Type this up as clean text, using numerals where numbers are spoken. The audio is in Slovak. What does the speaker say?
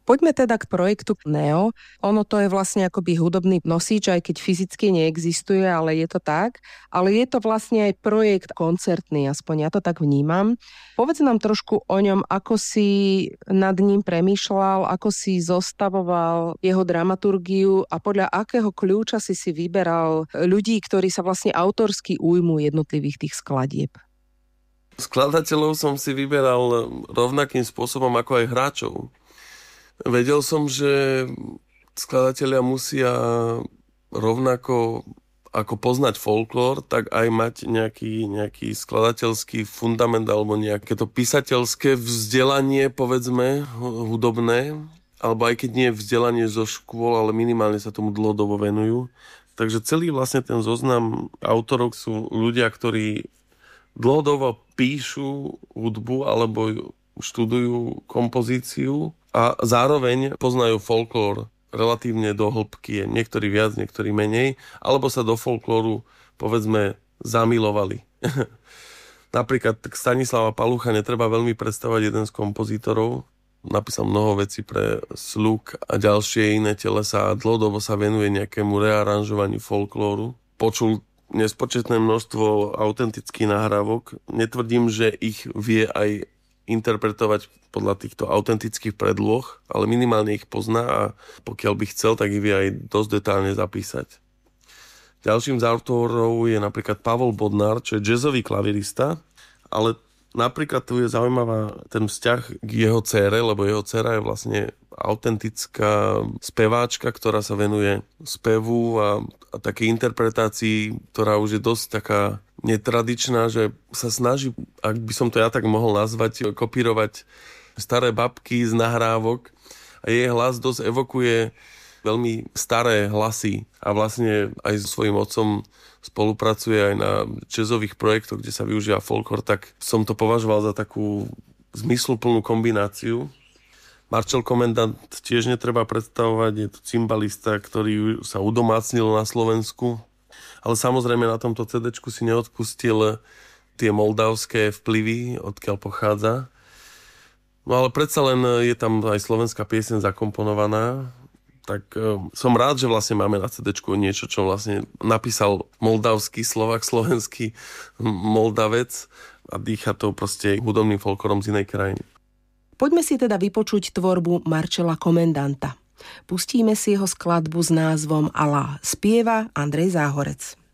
Poďme teda k projektu Neo. Ono to je vlastne akoby hudobný nosič, aj keď fyzicky neexistuje, ale je to tak. Ale je to vlastne aj projekt koncertný, aspoň ja to tak vnímam. Povedz nám trošku o ňom, ako si nad ním premýšľal, ako si zostavoval jeho dramaturgiu a podľa akého kľúča si vyberal ľudí, ktorí sa vlastne autorsky ujmú jednotlivých tých skladieb. Skladateľov som si vyberal rovnakým spôsobom ako aj hráčov. Vedel som, že skladatelia musia rovnako ako poznať folklór, tak aj mať nejaký skladateľský fundament alebo nejaké to písateľské vzdelanie, povedzme, hudobné, alebo aj keď nie vzdelanie zo škôl, ale minimálne sa tomu dlhodobo venujú. Takže celý vlastne ten zoznam autorov sú ľudia, ktorí dlhodobo píšu hudbu alebo študujú kompozíciu a zároveň poznajú folklór relatívne do hĺbky, niektorí viac, niektorí menej, alebo sa do folklóru, povedzme, zamilovali. Napríklad Stanislava Palucha netreba veľmi predstavať, jeden z kompozítorov. Napísal mnoho vecí pre Sluk a ďalšie iné telesá a dlhodobo sa venuje nejakému rearanžovaniu folklóru. Počul nespočetné množstvo autentických nahrávok. Netvrdím, že ich vie aj interpretovať podľa týchto autentických predloh, ale minimálne ich pozná a pokiaľ by chcel, tak ich vie aj dosť detálne zapísať. Ďalším z autorov je napríklad Pavol Bodnár, čo je jazzový klavirista, ale napríklad tu je zaujímavá ten vzťah k jeho dcére, lebo jeho dcera je vlastne autentická speváčka, ktorá sa venuje spevu a takej interpretácii, ktorá už je dosť taká netradičná, že sa snaží, ak by som to ja tak mohol nazvať, kopírovať staré babky z nahrávok a jej hlas dosť evokuje veľmi staré hlasy a vlastne aj so svojím otcom spolupracuje aj na jazzových projektoch, kde sa využíva folklór, tak som to považoval za takú zmysluplnú kombináciu. Marcel Komendant tiež netreba predstavovať, je to cymbalista, ktorý sa udomácnil na Slovensku, ale samozrejme na tomto CD-čku si neodpustil tie moldavské vplyvy, odkiaľ pochádza. No ale predsa len je tam aj slovenská pieseň zakomponovaná, tak som rád, že vlastne máme na CD-čku niečo, čo vlastne napísal moldavský Slovák, slovenský Moldavec a dýcha to proste hudobným folklorom z inej krajiny. Poďme si teda vypočuť tvorbu Marcela Komendanta. Pustíme si jeho skladbu s názvom Alá. Spieva Andrej Záhorec.